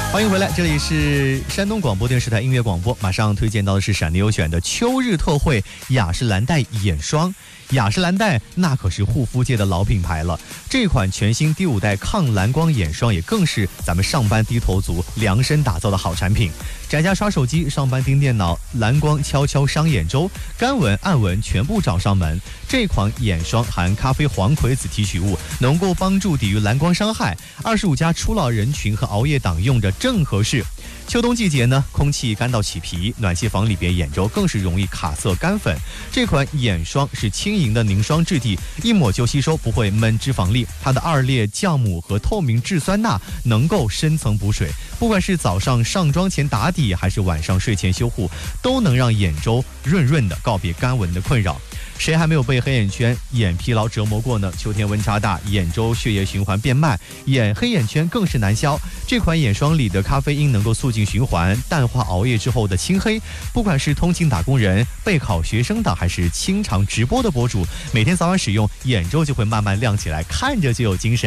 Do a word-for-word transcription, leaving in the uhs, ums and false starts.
欢迎回来，这里是山东广播电视台音乐广播，马上推荐到的是闪电优选的秋日特惠雅诗兰黛眼霜。雅诗兰黛那可是护肤界的老品牌了，这款全新第五代抗蓝光眼霜也更是咱们上班低头族量身打造的好产品。宅家刷手机，上班盯电脑，蓝光悄悄伤眼周，干纹暗纹全部找上门。这款眼霜含咖啡黄葵子提取物，能够帮助抵御蓝光伤害，二十五加初老人群和熬夜党用着正合适。秋冬季节呢，空气干到起皮，暖气房里边眼周更是容易卡色干粉。这款眼霜是轻盈的凝霜质地，一抹就吸收，不会闷脂肪粒。它的二裂酵母和透明质酸钠能够深层补水，不管是早上上妆前打底，还是晚上睡前修护，都能让眼周润润的告别干纹的困扰。谁还没有被黑眼圈、眼疲劳折磨过呢？秋天温差大，眼周血液循环变慢，眼黑眼圈更是难消。这款眼霜里的咖啡因能够促进循环，淡化熬夜之后的青黑。不管是通勤打工人、备考学生党，还是清场直播的博主，每天早晚使用，眼周就会慢慢亮起来，看着就有精神。